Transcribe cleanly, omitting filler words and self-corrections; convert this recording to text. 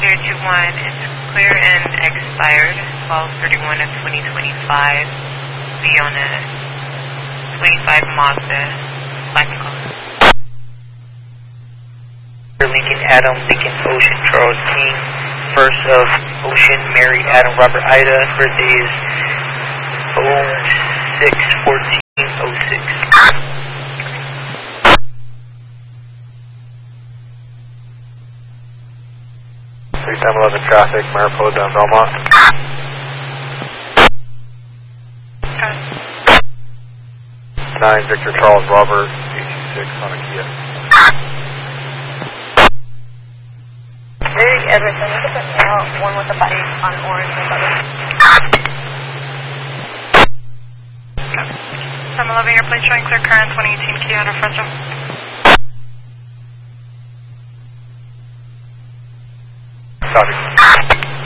it's clear and expired, 12/31 of 2025. Be on a 25 Mazda, black and gold. Lincoln Adam, Lincoln Ocean, Charles King, first of Ocean, Mary Adam, Robert Ida, birthday is 06/14/06. 3711 traffic, Mariposa and Belmont. Okay. 9 Victor Charles Robert, 826 on a Kia. Mary Everson, you can put me out, one with a body on orange and other. 711, your plate showing clear current, 2018 Kia out of Fresno. Copy.